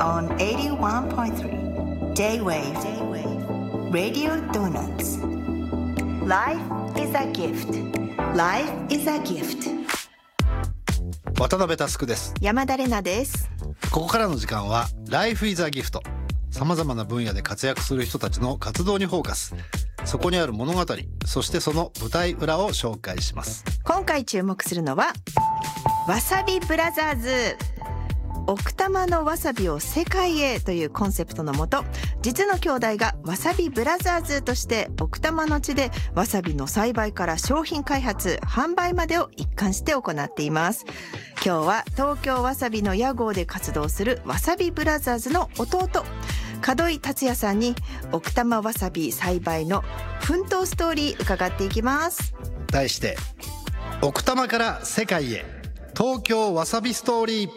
on 81.3 J-Wave Radio Donuts. Life is a gift. Life is a gift. 渡辺佑です。 山田玲奈です。 ここからの時間は Life is a gift。さまざまな分野で活躍する人たちの活動にフォーカス。そこにある物語、そしてその舞台裏を紹介します。 今回注目するのはわさびブラザーズ。奥多摩のわさびを世界へというコンセプトのもと、実の兄弟がわさびブラザーズとして奥多摩の地でわさびの栽培から商品開発、販売までを一貫して行っています。今日は東京わさびの屋号で活動するわさびブラザーズの弟門井達也さんに奥多摩わさび栽培の奮闘ストーリー伺っていきます。 題して奥多摩から世界へ、東京わさびストーリー。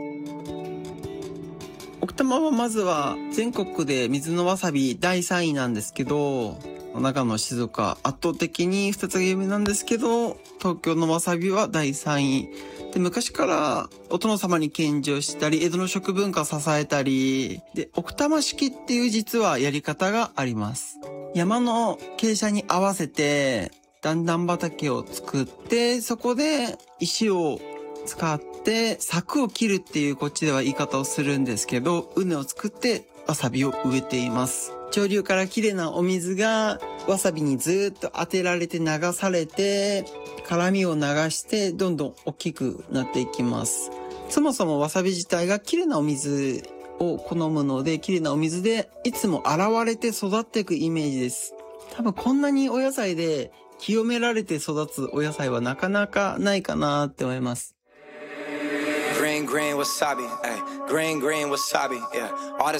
奥多摩はまずは全国で水のわさび第3位なんですけど、長野、静岡圧倒的に2つが有名なんですけど、東京のわさびは第3位で、昔からお殿様に献上したり江戸の食文化を支えたりで、奥多摩式っていう実はやり方があります。山の傾斜に合わせて段々畑を作って、そこで石を使って柵を切るっていう、こっちでは言い方をするんですけど、畝を作ってわさびを植えています。上流からきれいなお水がわさびにずっと当てられて流されて、辛みを流してどんどん大きくなっていきます。そもそもわさび自体がきれいなお水を好むので、きれいなお水でいつも洗われて育っていくイメージです。多分こんなにお野菜で清められて育つお野菜はなかなかないかなって思います。 Green wasabi, ay, green wasabi, yeah. All this